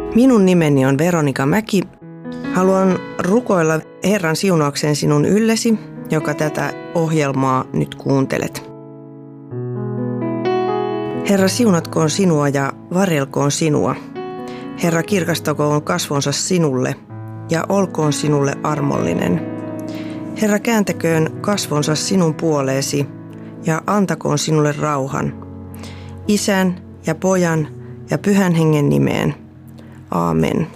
Minun nimeni on Veronika Mäki. Haluan rukoilla Herran siunauksen sinun yllesi, joka tätä ohjelmaa nyt kuuntelet. Herra, siunatkoon sinua ja varjelkoon sinua. Herra, kirkastakoon kasvonsa sinulle ja olkoon sinulle armollinen. Herra, kääntäköön kasvonsa sinun puoleesi ja antakoon sinulle rauhan. Isän ja Pojan ja Pyhän Hengen nimeen. Aamen.